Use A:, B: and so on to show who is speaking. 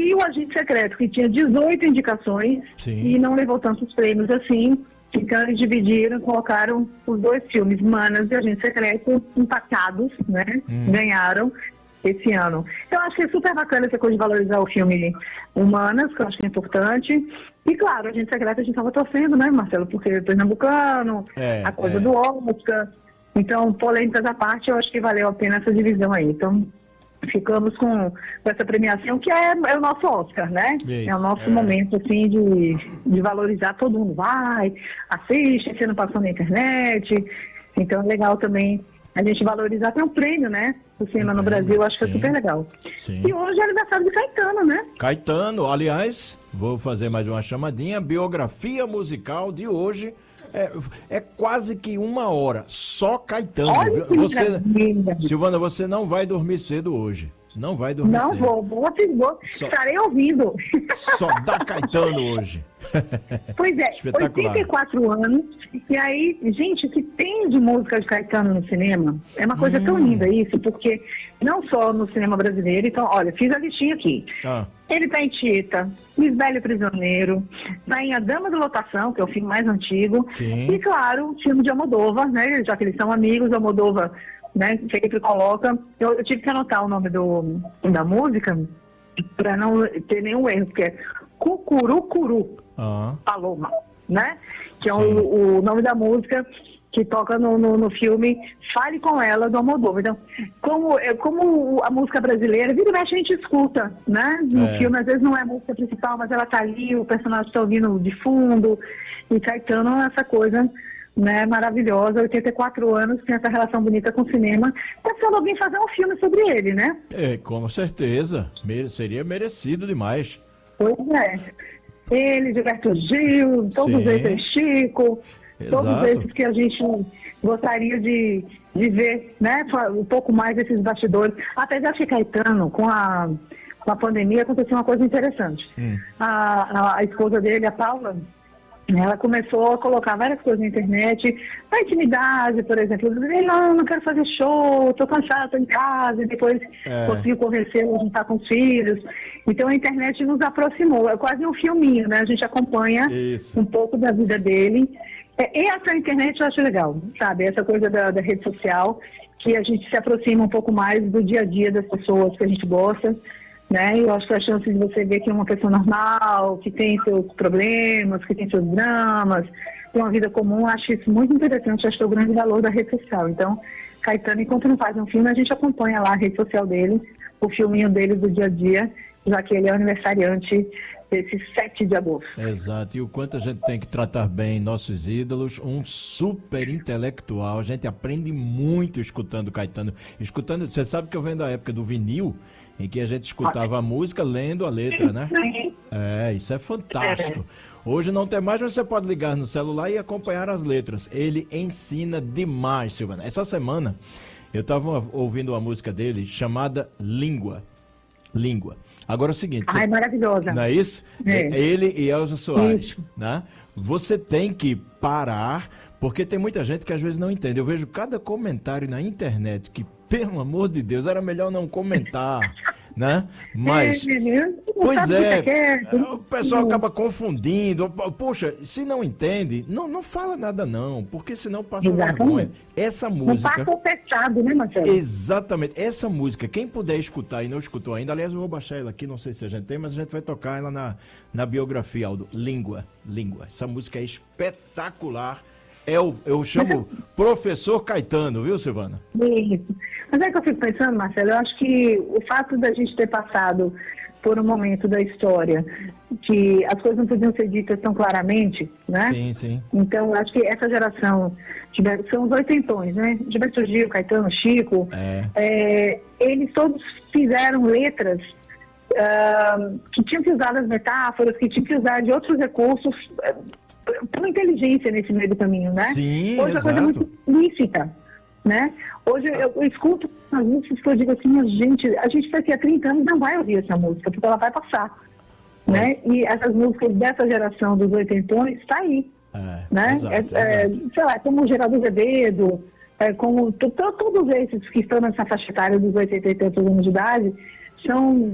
A: E o Agente Secreto, que tinha 18 indicações e não levou tantos prêmios assim. Então eles dividiram, colocaram os dois filmes, Manas e Agente Secreto, empatados, né? Ganharam esse ano. Então acho que é super bacana essa coisa de valorizar o filme Humanas, que eu acho que é importante. E claro, Agente Secreto a gente estava torcendo, né, Marcelo? Porque é pernambucano, a coisa do Oscar. Então, polêmicas à parte, eu acho que valeu a pena essa divisão aí. Então, ficamos com essa premiação, que é o nosso Oscar, né?
B: Isso,
A: é o nosso momento, assim, de valorizar. Todo mundo vai, assiste, sendo passando na internet. Então, é legal também a gente valorizar. Tem um prêmio, né? O cinema no Brasil, acho que é super legal.
B: Sim.
A: E hoje é aniversário de Caetano, né?
B: Caetano, aliás, vou fazer mais uma chamadinha. Biografia musical de hoje é quase que 1 hora. Só Caetano.
A: Olha que maravilha.
B: Silvana, você não vai dormir cedo hoje. Não vai dormir cedo.
A: Não vou. Estarei ouvindo.
B: Só dá Caetano hoje.
A: Pois é, 84 anos. E aí, gente, o que tem de música de Caetano no cinema é uma coisa tão linda isso, porque não só no cinema brasileiro. Então, olha, fiz a listinha aqui. Ele tá em Tita, Lisbela e Prisioneiro, tá em A Dama da Lotação, que é o filme mais antigo.
B: Sim.
A: E, claro, o filme de Almodóvar, né? Já que eles são amigos, Almodóvar, né, sempre coloca. Eu tive que anotar o nome da música para não ter nenhum erro, porque é Cucurucuru Paloma, né? Que é o nome da música que toca no filme Fale com Ela, do Almodóvar. Então, como a música brasileira, vira e mexe a gente escuta, né? No filme, às vezes não é a música principal, mas ela tá ali, o personagem está ouvindo de fundo. E Caetano, essa coisa, né, maravilhosa, 84 anos, tem essa relação bonita com o cinema. Pensando alguém fazer um filme sobre ele, né?
B: Com certeza. Seria merecido demais.
A: Pois é. Ele, Gilberto Gil, todos esses, Chico, todos esses que a gente gostaria de ver, né, um pouco mais desses bastidores. Apesar de Caetano, com a pandemia, aconteceu uma coisa interessante. A esposa dele, a Paula, ela começou a colocar várias coisas na internet, a intimidade, por exemplo. Ele, não quero fazer show, tô cansada, tô em casa. E depois conseguiu convencê-lo a juntar com os filhos. Então a internet nos aproximou. É quase um filminho, né? A gente acompanha um pouco da vida dele. E essa internet eu acho legal, sabe? Essa coisa da rede social, que a gente se aproxima um pouco mais do dia a dia das pessoas que a gente gosta. Né? Eu acho que a chance de você ver que é uma pessoa normal, que tem seus problemas, que tem seus dramas, tem uma vida comum, acho isso muito interessante, acho que é o grande valor da rede social. Então, Caetano, enquanto não faz um filme, a gente acompanha lá a rede social dele, o filminho dele do dia a dia, já que ele é o aniversariante desse 7 de agosto.
B: Exato, e o quanto a gente tem que tratar bem nossos ídolos, um super intelectual, a gente aprende muito escutando Caetano. Você sabe que eu venho da época do vinil, em que a gente escutava a música lendo a letra, né? Isso é fantástico. Hoje não tem mais, mas você pode ligar no celular e acompanhar as letras. Ele ensina demais, Silvana. Essa semana eu estava ouvindo uma música dele chamada Língua. Agora é o seguinte...
A: maravilhosa.
B: Não é isso? Ele e Elza Soares, né? Você tem que parar, porque tem muita gente que às vezes não entende. Eu vejo cada comentário na internet que, pelo amor de Deus, era melhor não comentar, né? Mas, pois o pessoal acaba confundindo. Poxa, se não entende, não fala nada não, porque senão passa vergonha. Essa música...
A: Não passa fechado, né, Marcelo?
B: Exatamente. Essa música, quem puder escutar e não escutou ainda, aliás, eu vou baixar ela aqui, não sei se a gente tem, mas a gente vai tocar ela na biografia, Aldo. Língua. Essa música é espetacular. Eu chamo Professor Caetano, viu, Silvana?
A: Isso. Mas é que eu fico pensando, Marcelo, eu acho que o fato da gente ter passado por um momento da história que as coisas não podiam ser ditas tão claramente, né?
B: Sim.
A: Então, eu acho que essa geração, são os oitentões, né? Gilberto Gil, Caetano, Chico, eles todos fizeram letras que tinham que usar as metáforas, que tinham que usar de outros recursos, tem uma inteligência nesse meio do caminho, né?
B: Sim,
A: hoje a coisa é muito explícita, né? Hoje eu escuto as músicas que eu digo assim, a gente daqui a 30 anos não vai ouvir essa música, porque ela vai passar, né? E essas músicas dessa geração dos oitentões está aí, né?
B: Exato.
A: Sei lá, como Geraldo Azevedo, como todos esses que estão nessa faixa etária dos 80 e tantos anos de idade, são